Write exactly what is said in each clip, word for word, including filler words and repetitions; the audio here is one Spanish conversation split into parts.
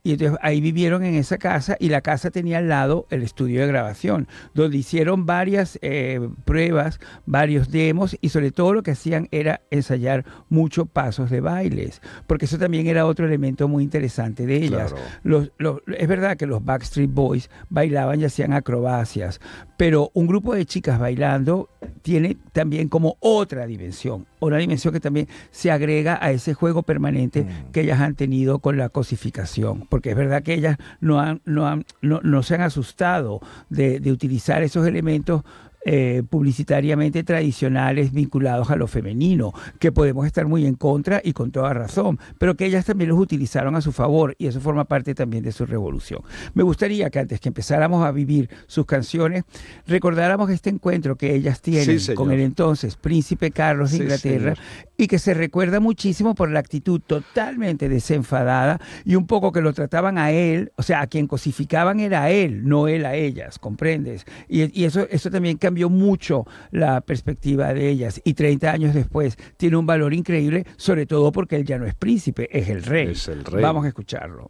Y entonces ahí vivieron en esa casa y la casa tenía al lado el estudio de grabación, donde hicieron varias eh, pruebas, varios demos y sobre todo lo que hacían era ensayar muchos pasos de bailes, porque eso también era otro elemento muy interesante de ellas. Claro. Los, los, es verdad que los Backstreet Boys bailaban y hacían acrobacias, pero un grupo de chicas bailando tiene también como otra dimensión, una dimensión que también se agrega a ese juego permanente mm. que ellas han tenido con la cosificación, porque es verdad que ellas no, han, no, han, no, no se han asustado de, de utilizar esos elementos Eh, publicitariamente tradicionales vinculados a lo femenino, que podemos estar muy en contra y con toda razón, pero que ellas también los utilizaron a su favor y eso forma parte también de su revolución. Me gustaría que antes que empezáramos a vivir sus canciones, recordáramos este encuentro que ellas tienen sí, con el entonces príncipe Carlos de sí, Inglaterra señor. Y que se recuerda muchísimo por la actitud totalmente desenfadada y un poco que lo trataban a él, o sea, a quien cosificaban era a él, no él a ellas, ¿comprendes? Y, y eso, eso también cambió cambió mucho la perspectiva de ellas y treinta años después tiene un valor increíble, sobre todo porque él ya no es príncipe, es el rey. Es el rey. Vamos a escucharlo.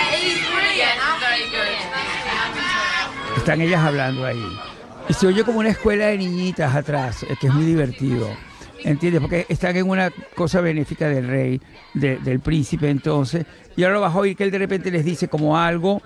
Están ellas hablando ahí. Y se oye como una escuela de niñitas atrás, que es muy divertido. ¿Entiendes? Porque están en una cosa benéfica del rey, de, del príncipe entonces, y ahora vas a oír que él de repente les dice como algo.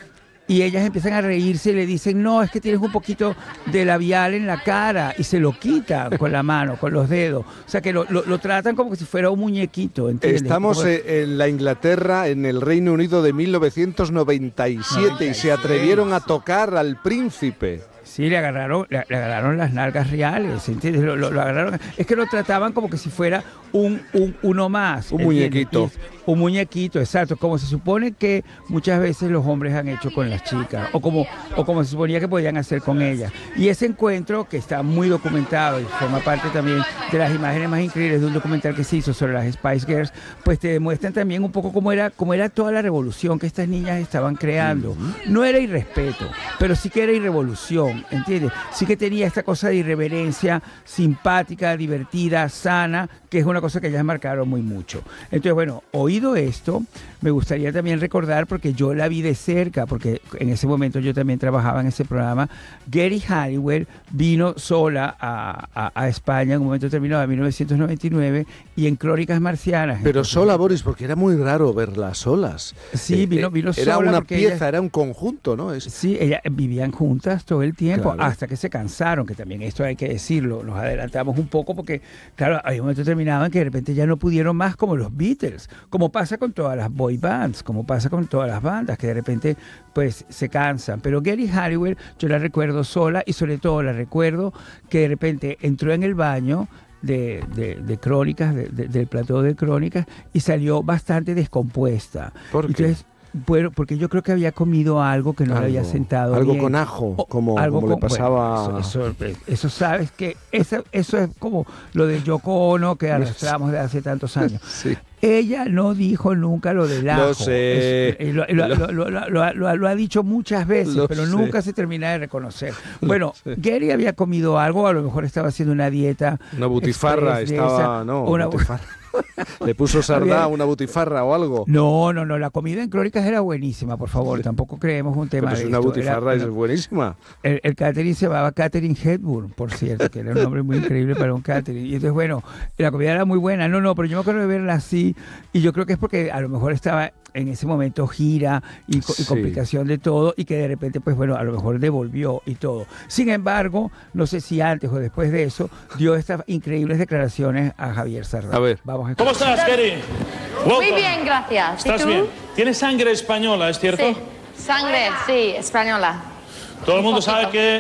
Y ellas empiezan a reírse y le dicen, no, es que tienes un poquito de labial en la cara. Y se lo quitan con la mano, con los dedos. O sea, que lo, lo, lo tratan como si fuera un muñequito, ¿entiendes? Estamos como... en la Inglaterra, en el Reino Unido de mil novecientos noventa y siete, noventa y seis. Y se atrevieron a tocar al príncipe. Sí, le agarraron, le, le agarraron las nalgas reales, ¿entiendes? Lo, lo, lo agarraron, es que lo trataban como que si fuera un, un uno más. Un ¿entiendes? Muñequito. Un muñequito, exacto, como se supone que muchas veces los hombres han hecho con las chicas, o como, o como se suponía que podían hacer con ellas. Y ese encuentro, que está muy documentado y forma parte también de las imágenes más increíbles de un documental que se hizo sobre las Spice Girls, pues te demuestran también un poco cómo era, cómo era toda la revolución que estas niñas estaban creando. Uh-huh. No era irrespeto, pero sí que era irrevolución, ¿entiendes? Sí que tenía esta cosa de irreverencia simpática, divertida, sana, que es una cosa que ellas marcaron muy mucho. Entonces, bueno, oído esto, me gustaría también recordar, porque yo la vi de cerca, porque en ese momento yo también trabajaba en ese programa, Geri Halliwell vino sola a, a, a España en un momento determinado, en mil novecientos noventa y nueve, y en Crónicas Marcianas. Pero entonces, sola, Boris, porque era muy raro verlas solas. Sí, vino, vino era sola. Era una pieza, ella, era un conjunto, ¿no? Es... Sí, ellas vivían juntas todo el tiempo, claro. hasta que se cansaron, que también esto hay que decirlo, nos adelantamos un poco porque, claro, hay un momento determinado en que de repente ya no pudieron más, como los Beatles, como pasa con todas las boy bands, como pasa con todas las bandas, que de repente pues se cansan. Pero Geri Halliwell yo la recuerdo sola y sobre todo la recuerdo que de repente entró en el baño de, de, de Crónicas, de, de, del plató de Crónicas, y salió bastante descompuesta. ¿Por qué? Entonces, bueno, porque yo creo que había comido algo que no algo, le había sentado algo bien. con ajo, o, como, algo como con, le pasaba. Bueno, eso, eso, eso sabes que eso, eso es como lo de Yoko Ono que arrastramos de hace tantos años. Sí. Ella no dijo nunca lo del ajo. Lo sé. Es, lo, lo, lo, lo, lo, lo, lo, lo ha dicho muchas veces, lo pero sé. nunca se termina de reconocer. Bueno, Geri había comido algo, a lo mejor estaba haciendo una dieta. Una butifarra, estaba, esa, no, una butifarra. ¿Le puso sardá a una butifarra o algo? No, no, no, la comida en Crónicas era buenísima, por favor, tampoco creemos un tema pero de si una esto. butifarra era, es buenísima. El, el catering se llamaba Catering Hepburn, por cierto, que era un nombre muy increíble para un catering. Y entonces, bueno, la comida era muy buena. No, no, pero yo me acuerdo de verla así, y yo creo que es porque a lo mejor estaba en ese momento gira y, sí. y complicación de todo, y que de repente, pues bueno, a lo mejor devolvió y todo. Sin embargo, no sé si antes o después de eso, dio estas increíbles declaraciones a Javier Sardá. A ver. Vamos a ¿Cómo estás, Geri? Muy bien, gracias. ¿Estás ¿Y tú? bien? ¿Tienes sangre española, es cierto? Sí, sangre, sí, española. Todo el mundo sabe que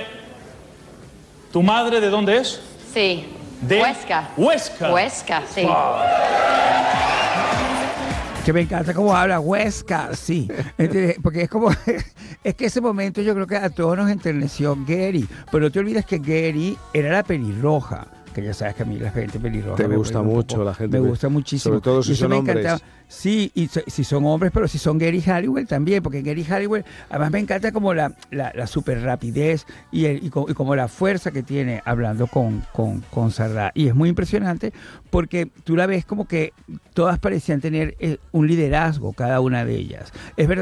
tu madre, ¿de dónde es? Sí. De Huesca. Huesca. Huesca, sí. Wow. Que me encanta cómo habla Huesca, sí. ¿Entiendes? Porque es como, es que ese momento yo creo que a todos nos enterneció Geri, pero no te olvides que Geri era la pelirroja, que ya sabes que a mí la gente pelirroja te me gusta mucho la gente, me gusta muchísimo, sobre todo si son hombres. Sí, y so, si son hombres, pero si son Geri Halliwell también, porque Geri Halliwell además me encanta como la, la, la super rapidez y, el, y, co, y como la fuerza que tiene hablando con, con, con Sardá, y es muy impresionante porque tú la ves como que todas parecían tener eh, un liderazgo, cada una de ellas. Es verdad.